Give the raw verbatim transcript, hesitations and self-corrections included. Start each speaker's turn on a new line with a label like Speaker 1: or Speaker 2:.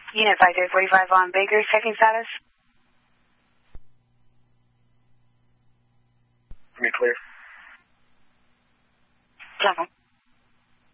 Speaker 1: Unit five three forty-five on Baker, checking status.
Speaker 2: Be clear.
Speaker 1: Checking.